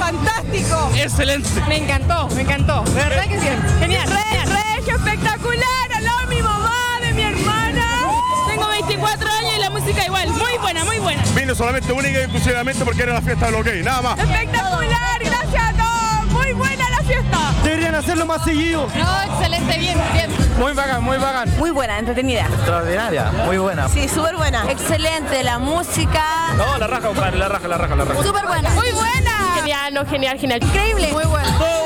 fantástico. Excelente. Me encantó. De verdad que sí. Genial. Regio, espectacular, al lado de mi mamá, de mi hermana. Tengo 24 años y la música igual. Muy buena, muy buena. Vine solamente única y exclusivamente porque era la fiesta de los gays, nada más. Espectacular, gracias a todos. Muy buena la fiesta. Deberían hacerlo más seguido. No, excelente, bien. Muy bacán, muy bacán. Muy buena, entretenida. Extraordinaria, muy buena. Sí, súper buena. Excelente, la música. No, la raja, compadre, la raja. Súper buena. Muy buena. Genial. Increíble. Muy buena.